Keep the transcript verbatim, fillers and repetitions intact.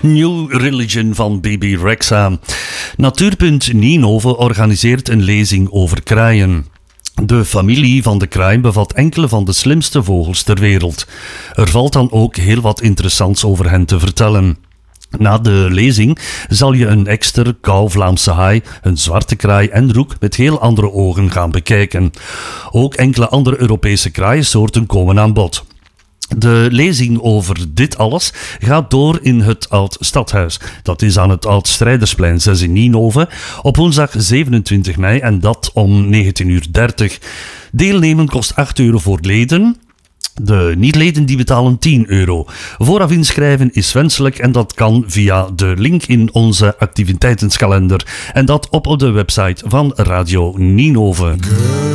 New Religion van Bebe Rexha. Natuurpunt Ninove organiseert een lezing over kraaien. De familie van de kraai bevat enkele van de slimste vogels ter wereld. Er valt dan ook heel wat interessants over hen te vertellen. Na de lezing zal je een ekster, kou, Vlaamse haai, een zwarte kraai en roek met heel andere ogen gaan bekijken. Ook enkele andere Europese kraaiensoorten komen aan bod. De lezing over dit alles gaat door in het Oud Stadhuis. Dat is aan het Oud Strijdersplein zes in Ninove op woensdag zevenentwintig mei en dat om negentien uur dertig. Deelnemen kost acht euro voor leden. De niet-leden die betalen tien euro. Vooraf inschrijven is wenselijk en dat kan via de link in onze activiteitenskalender. En dat op de website van Radio Ninove.